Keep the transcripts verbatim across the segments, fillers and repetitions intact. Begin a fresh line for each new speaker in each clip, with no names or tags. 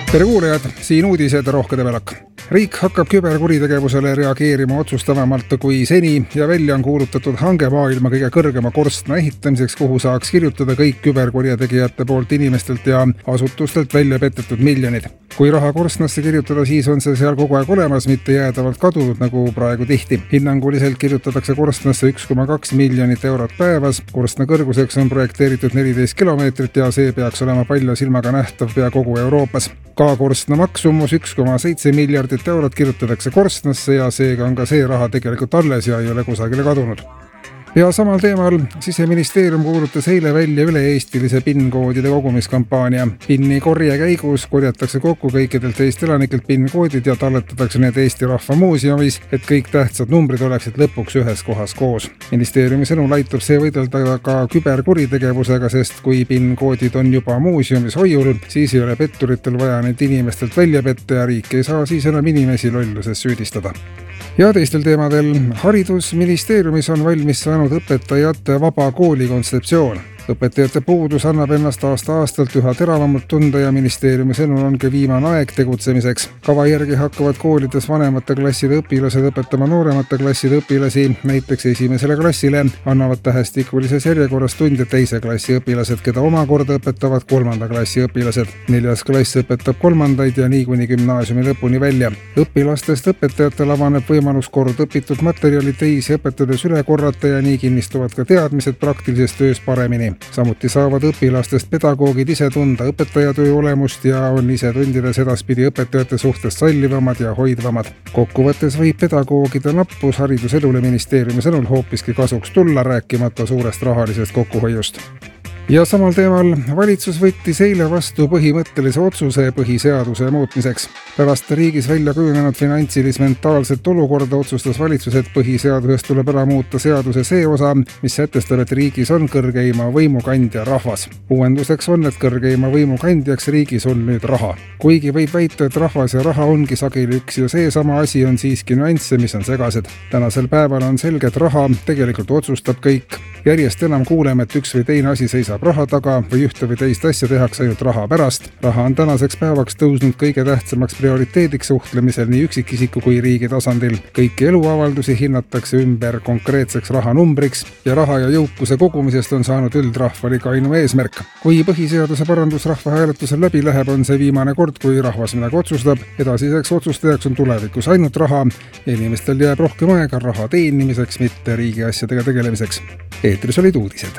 Tere kuulajad, siin uudised Rohkede Velak. Riik hakkab küberkuritegevusele reageerima otsustavamalt kui seni ja välja on kuulutatud hange maailma kõige kõrgema korstna ehitamiseks, kuhu saaks kirjutada kõik küberkurjategijate poolt inimestelt ja asutustelt välja petetud miljonid. Kui raha korstnasse kirjutada, siis on see seal kogu aeg olemas, mitte jäädavalt kadunud nagu praegu tihti. Hinnanguliselt kirjutatakse korstnasse üks koma kaks miljonit eurot päevas. Korstna kõrguseks on projekteeritud neliteist kilomeetrit ja see peaks olema palju silmaga nähtav pea kogu Euroopas. Ka korstna maksumus üks koma seitse miljardit eurot kirjutatakse korstnasse ja seega on ka see raha tegelikult alles ja ei ole kusagile kadunud. Ja samal teemal Siseministeerium kuulutas eile välja üle-eestilise PIN-koodide kogumiskampaania. PIN-i korje käigus korjatakse kokku kõikidelt Eesti elanikelt PIN-koodid ja talletatakse need Eesti Rahva Muuseumis, et kõik tähtsad numbrid oleksid lõpuks ühes kohas koos. Ministeeriumi sõnul aitab see võidelda ka küberkuritegevusega, sest kui PIN-koodid on juba muuseumis hoiul, siis ei ole petturitel vaja neid inimestelt välja petta ja riik ei saa siis enam inimesi lolluses süüdistada. Ja teistel teemadel Haridusministeeriumis on valmis saanud õpetajate vaba kooli kontseptsioon. Õpetajate puudus annab ennast aasta-aastalt üha teravamalt tunda ja ministeeriumi sõnul ongi viimane aeg tegutsemiseks. Kava järgi hakkavad koolides vanemate klasside õpilased õpetama nooremate klasside õpilasi, näiteks esimesele klassile annavad tähestikulises järjekorras tunde teise klassi õpilased, keda omakorda õpetavad kolmanda klassi õpilased. Neljas klass õpetab kolmandaid ja nii kuni gümnaasiumi lõpuni välja. Õpilastest õpetajatel avaneb võimalus kord õpitud materjali teisi õpetades üle korrata ja nii kinnistuvad ka teadmised praktilises töös paremini. Samuti saavad õpilastest pedagoogid ise tunda õpetajatöö olemust ja on ise tundides edaspidi õpetajate suhtes sallivamad ja hoidvamad. Kokkuvõttes võib pedagoogide nappus hariduselule ministeeriumi sõnul hoopiski kasuks tulla, rääkimata suurest rahalisest kokkuhoiust. Ja samal teemal valitsus võttis eile vastu põhimõttelise otsuse põhiseaduse muutmiseks. Pärast riigis välja kujunenud finantsilis-mentaalset olukorda otsustas valitsus, et põhiseadusest tuleb ära muuta seaduse see osa, mis sätestab, et riigis on kõrgeima võimukandja rahvas. Uuenduseks on, et kõrgeima võimukandjaks riigis on nüüd raha. Kuigi võib väita, et rahvas ja raha ongi sageli üks ja see sama asi, on siiski nüansse, mis on segased. Tänasel päeval on selge, et raha tegelikult otsustab kõik. Järjest enam kuuleme, et üks või teine asi seisab raha taga või ühte või teist asja tehakse ainult raha pärast. Raha on tänaseks päevaks tõusnud kõige tähtsamaks prioriteediks suhtlemisel nii üksikisiku kui riigi tasandil. Kõiki eluavaldusi hinnatakse ümber konkreetseks rahanumbriks ja raha ja jõukuse kogumisest on saanud üldrahvalik ainu eesmärk. Kui põhiseaduse parandus rahvahääletusel läbi läheb, on see viimane kord, kui rahvas midagi otsustab. Edasiseks otsustajaks on tulevikus ainult raha. Inimestel jääb rohkem aega raha teenimiseks, mitte riigi asjadega tegelemiseks. Eetris olid uudised.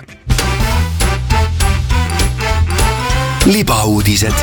Libauudised.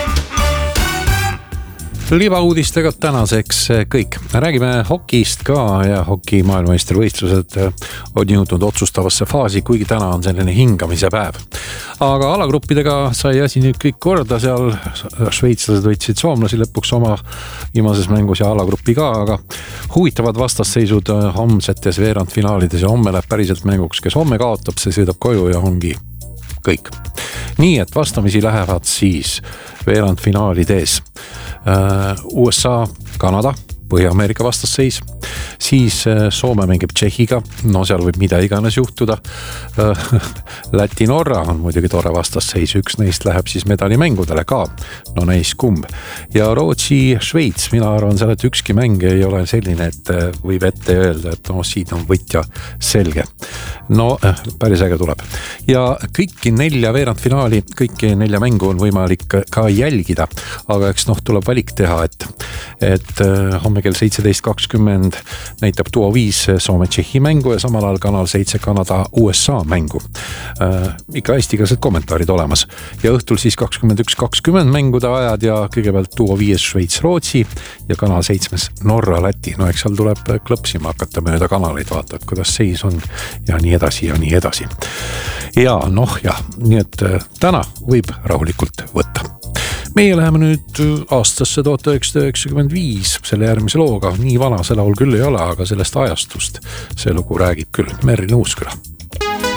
Libauudistega tänaseks kõik. Räägime hokist ka ja hoki maailmameistrivõistlused on jõudnud otsustavasse faasi, kuigi täna on selline hingamise päev. Aga alagruppidega sai asi nüüd kõik korda, seal šveitslased võitsid soomlasi lõpuks oma viimases mängus ja alagrupi ka, aga huvitavad vastasseisud homsetes veerandfinaalides ja homme läheb päriselt mänguks, kes homme kaotab, see sõidab koju ja ongi kõik. Nii et vastamisi lähevad siis veerandfinaalides U S A, Kanada, Põhja-Ameerika vastasseis, siis Soome mängib Tšehhiga, no seal võib mida iganes juhtuda. Läti-Norra on muidugi tore vastasseis, üks neist läheb siis medalimängudele ka, no neis kumb. Ja Rootsi-Šveits, mina arvan seal, et ükski mäng ei ole selline, et võib ette öelda, et no siin on võitja selge. No päris äge tuleb. Ja kõiki nelja veerandfinaali, kõiki nelja mängu on võimalik ka jälgida, aga eks noh tuleb valik teha, et, et homme kell seitseteist kakskümmend näitab Duo viis Soome-Tšehhi mängu ja samal ajal kanal seitse Kanada U S A mängu. Äh, ikka eestiklased kommentaarid olemas. Ja õhtul siis kakskümmend üks kakskümmend mängude ajad ja kõigepealt Duo viis Šveits-Rootsi ja kanal seitsmes Norra-Läti. No eks seal tuleb klõpsima hakata mööda kanaleid, vaatad, kuidas seis on ja nii edasi ja nii edasi. Ja noh jah, nii et täna võib rahulikult võtta. Meie läheme nüüd aastasse tuhat üheksasada üheksakümmend viis selle järgmise looga. Nii vana see laul küll ei ole, aga sellest ajastust see lugu räägib küll. Merri Nuusküla.